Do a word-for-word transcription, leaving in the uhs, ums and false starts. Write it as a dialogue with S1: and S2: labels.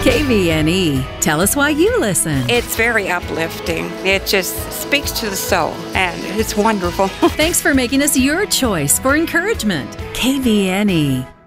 S1: K V N E. Tell us why you listen.
S2: It's very uplifting. It just speaks to the soul, and it's wonderful.
S1: Thanks for making us your choice for encouragement. K V N E.